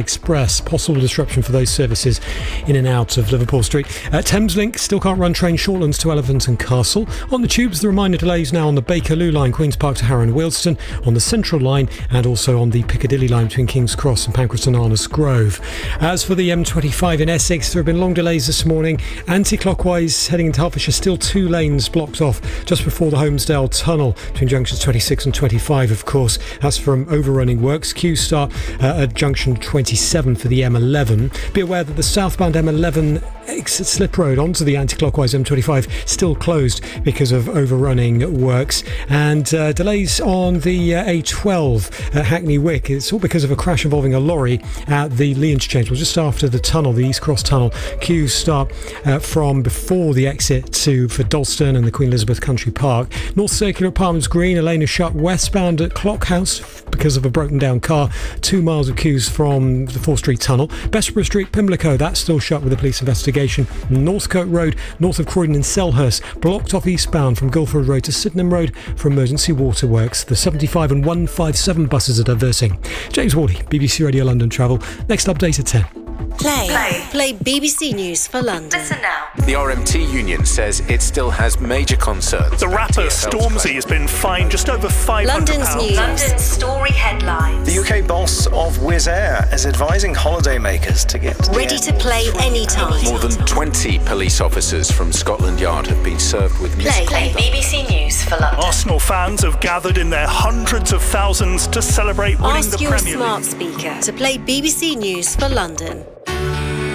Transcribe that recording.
Express. Possible disruption for those services in and out of Liverpool Street. Thameslink still can't run train Shortlands to Elephant and Castle. On the tubes, the reminder delays now on the Bakerloo line, Queen's Park to Harrow and Wealdstone, on the Central line, and also on the Piccadilly line between King's Cross and Pancras and Arnos Grove. As for the M25 in Essex, there have been long delays this morning. Anti-clockwise heading into Hertfordshire, still 2 lanes blocked off just before the Holmesdale Tunnel between junctions 26 and 25, of course. That's from overrunning works. Queues start at junction 27 for the M11. Be aware that the southbound M11 exit Slip Road onto the anti-clockwise M25 still closed because of overrunning works, and delays on the A12 at Hackney Wick. It's all because of a crash involving a lorry at the Lee interchange, well, just after the tunnel, the East Cross Tunnel. Queues start from before the exit for Dalston and the Queen Elizabeth Country Park. North Circular at Palmer's Green, a lane is shut westbound at Clockhouse because of a broken down car. 2 miles of queues from the 4th Street Tunnel. Bessborough Street, Pimlico, that's still shut with a police investigation. Northcote Road, north of Croydon and Selhurst, blocked off eastbound from Guildford Road to Sydenham Road for emergency waterworks. The 75 and 157 buses are diverting. James Worley, BBC Radio London Travel. Next update at 10. Play BBC News for London. Listen now. The RMT union says it still has major concerns. The rapper Stormzy has been fined just over £500. London's news. London story headlines. The UK boss of Wizz Air is advising holidaymakers to get Ready to play anytime. More than 20 police officers from Scotland Yard have been served with Play BBC News for London. Arsenal fans have gathered in their hundreds of thousands to celebrate winning Ask the your Premier smart League. speaker to play BBC News for London.